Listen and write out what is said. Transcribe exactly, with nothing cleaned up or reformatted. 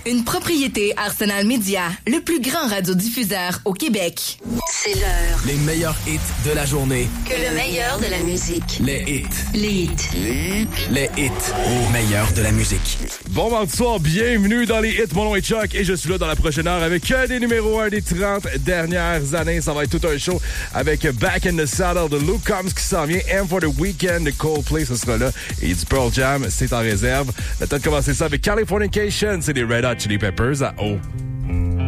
Une propriété Arsenal Media, le plus grand radiodiffuseur au Québec. C'est l'heure. Les meilleurs hits de la journée. Que le meilleur de la musique. Les hits. Les hits. Les hits. Les hits. Au meilleur de la musique. Bon mardi soir, bienvenue dans les hits. Mon nom est Chuck et je suis là dans la prochaine heure avec un des numéros un des trente dernières années. Ça va être tout un show avec Back in the Saddle de Luke Combs qui s'en vient. M for the Weekend de Coldplay, ce sera là. Et du Pearl Jam, c'est en réserve. Le temps de commencer ça avec Californication, c'est les Red Hot Chili Peppers à O.